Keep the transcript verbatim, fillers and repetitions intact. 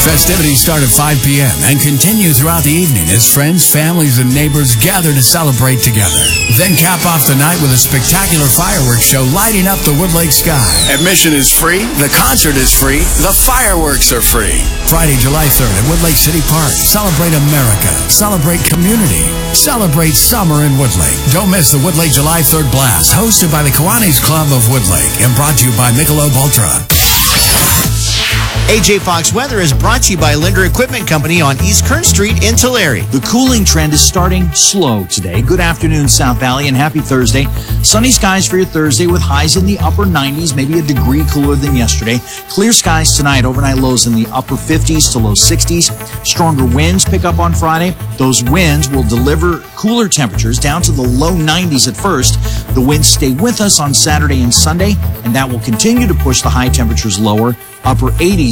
Festivities start at five p.m. and continue throughout the evening as friends, families, and neighbors gather to celebrate together. Then cap off the night with a spectacular fireworks show lighting up the Woodlake sky. Admission is free, the concert is free, the fireworks are free. Friday, July third at Woodlake City Park. Celebrate America. Celebrate community. Celebrate summer in Woodlake. Don't miss the Woodlake July third Blast, hosted by the Kiwanis Club of Woodlake and brought to you by Michelob Ultra. A J Fox Weather is brought to you by Linder Equipment Company on East Kern Street in Tulare. The cooling trend is starting slow today. Good afternoon, South Valley, and happy Thursday. Sunny skies for your Thursday with highs in the upper nineties, maybe a degree cooler than yesterday. Clear skies tonight, overnight lows in the upper fifties to low sixties. Stronger winds pick up on Friday. Those winds will deliver cooler temperatures down to the low nineties at first. The winds stay with us on Saturday and Sunday, and that will continue to push the high temperatures lower, upper eighties.